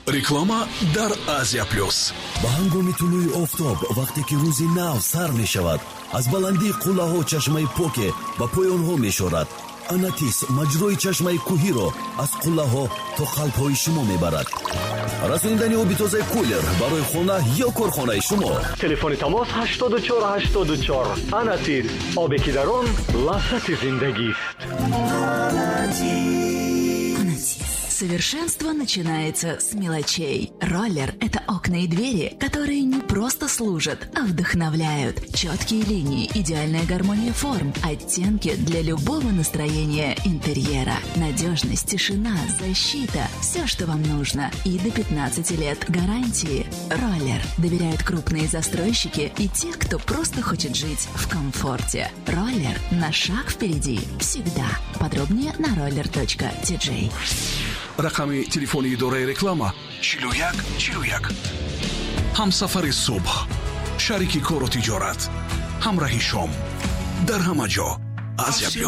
реклама дар Азия плюс. ба ҳангоми тулӯи офтоб вақте ки рӯзи нав сар мешавад, аз баландии қуллаҳо чашмаи поке ба поёнҳо мешорад. Анатис маҷрои чашмаи кӯҳиро аз қуллаҳо то қалбҳои шумо мебарад. расониндани оби тозаи кулер барои хона ё корхонаи шумо. телефони тамос 8484. Анатис, обе ки дар он лаззати зиндагист. Совершенство начинается с мелочей. Роллер – это окна и двери, которые не просто служат, а вдохновляют. Четкие линии, идеальная гармония форм, оттенки для любого настроения интерьера. Надежность, тишина, защита – все, что вам нужно. И до 15 лет гарантии. Роллер доверяют крупные застройщики и те, кто просто хочет жить в комфорте. Роллер – на шаг впереди. Всегда. Подробнее на roller.tj. рақами телефони идораи реклама 4141. ҳамсафари субҳ, шарики кору тиҷорат, ҳамраҳи шом, дар ҳама ҷо. Азия